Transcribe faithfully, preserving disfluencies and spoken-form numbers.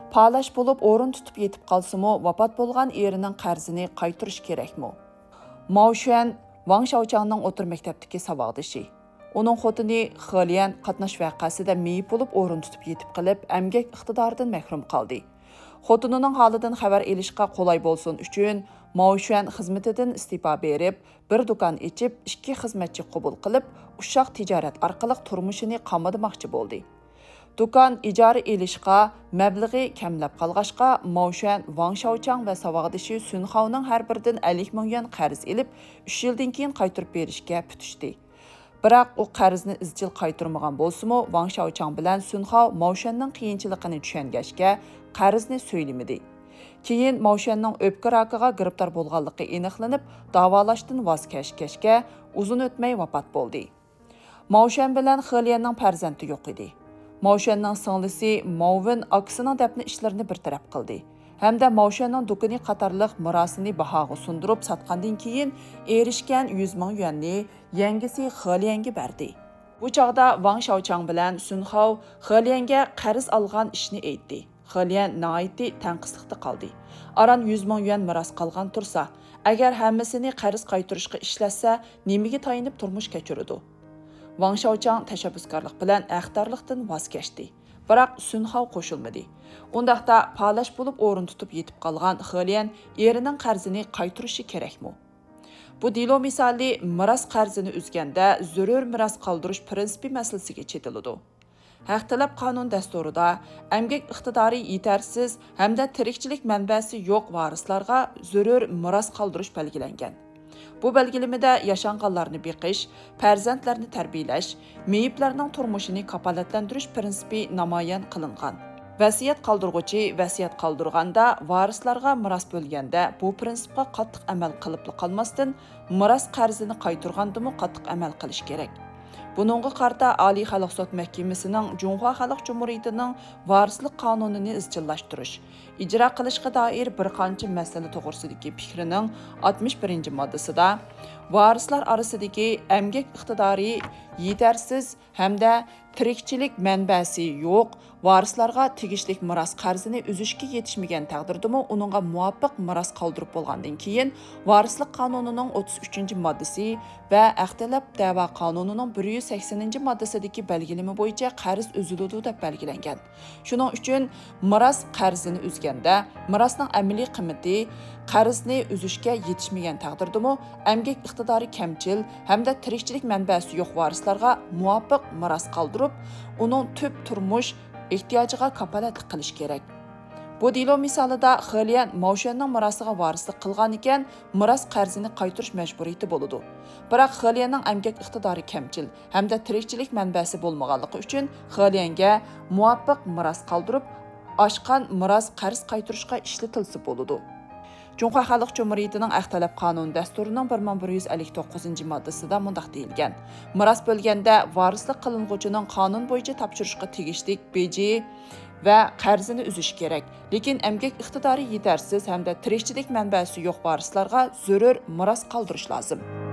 Palash bo'lib o'rin tutib yetib qolsa-mu, vafot bo'lgan erining qarzini qaytarish kerakmi? Mao Xuan Wang Shaochangning o'tir maktabdagi saboqdoshi. Uning xotini Xilian qatnash voqeasida meyib bo'lib o'rin tutib yetib qilib, emgak iqtidoridan mahrum qoldi. Xotinining holidan xabar elishga qolay bo'lsin uchun Mao Xuan xizmatidan istifa berib, bir do'kon ochib, ikki xizmatchi qabul qilib, ushaq tijorat orqali turmushini qamadamoqchi bo'ldi. Do'kon ijara elishga mablag'i kamlab qolg'ashqa, Mao Xuan Wang Shaochang va saboqdoshi Sun Haoning har biridan ellik ming yuan qarz elib, uch yildan keyin qaytarib berishga putishdi. Biroq u qarzni izchil qaytarmagan bo'lsa-mu, Wang Shaochang bilan Sun Hao Mao Xuanning qiyinchiligini tushungachga qarzni so'ylamadi. Keyin Mao Xuanning o'pka rakiga giribtor bo'lganligi aniqlanib, davolashdan voz kechgachga uzun o'tmay vafot bo'ldi. Mao Xuan bilan Xilianning farzandi yo'q edi. Mao Xuanning singlisi Mao Wen akasining dafn ishlarini bir taraf qildi. Hamda Mao Xuanning do'koni qatorliq mirosini bahoga sundirib sotgandan keyin erishgan yuz ming yuanni yangisi Xilianga berdi. Bu chaqda Wang Shaochang bilan Sun Hao Xilianga qarz olgan ishni aytdi. Xilian nihoyatda tanqisliqda qoldi. Aran yuz ming yuan miros qolgan tursa, agar hammasini qarz qaytarishga ishlatsa, nimaga tayinib turmush kechiradi? Wang Shaochang tashabbuskorlik bilan axtarlikdan voz kechdi. Biroq Sun Hao qo'shilmadi. Undaqda palash bo'lib o'rin tutib yetib qolgan Xilian erining qarzini qaytarishi kerakmi? Bu dilo misoli miros qarzini uzganda zarur miros qoldirish prinsipi masalasiga chetiladi. Haq talab qonun dasturida emgak iqtidori yetarsiz hamda tirikchilik manbasi yo'q varislarga zarur miros qoldirish belgilangan. Bu belgilimada yaşanğanlarını beqish, farzandlarni tarbiyalash, meyiblarning turmushini kafolatlantirish prinsipi namoyon qilingan. Vasiyat qoldirg'uchi vasiyat qoldirganda, varislarga miros bo'lganda bu prinsipga qattiq amal qilib qolmasdan, miros qarzini qaytargandimi qattiq amal qilish kerak. Buningga qarta Oliy Xalq sud mahkamasining Junxo Xalq Jumhuriyatining varislik qonunini izchillashtirish, ijro qilishga doir bir qancha masala to'g'risidagi fikrining oltmish birinchi moddasida varislar orasidagi emgak iqtidori yetarsiz hamda tirikchilik manbasi yo'q varislarga tegishli miros qarzini uzishga yetishmagan taqdirdami uningga muvofiq miros qoldirib bo'lgandan keyin varislik qonunining o'ttiz uchinchi moddasi va Axtalab da'vo qonunining bir yuz saksoninchi moddasidagi belgilama bo'yicha qarz uziladi deb belgilangan. Shuning uchun miros qarzini uzganda mirosning amaliy qiymati qarzni uzishga yetishmagan taqdirdami emgak iqtidori kamchil hamda tirikchilik manbasi yo'q varislarga muvofiq miros qoldirib, uning tub turmush ehtiyojiga kafolatlik qilish kerak. Bu dilo misolida Xilian Mao Xuanning mirosiga varislik qilgan ekan, miros qarzini qaytarish majburiyati bo'ladi. Biroq Xilianning emgak iqtidori kamchil hamda tirikchilik manbasi bo'lmaganligi uchun Xilianga muvofiq miros qoldirib, oshgan miros qarz qaytarishga ishlatilsa bo'ladi. Junxo Xalq Jumhuriyatining Axtalab qonun dasturining bir ming bir yuz ellik to'qqizinchi moddasida mundaq deyilgan. Miros bo'lganda varislik qilinguchining qonun bo'yicha topshirishga tegishli beji va qarzini uzish kerak. Lekin emgak iqtidori yetarsiz hamda tirikchilik manbasi yo'q varislarga zarur miros qoldirish lozim.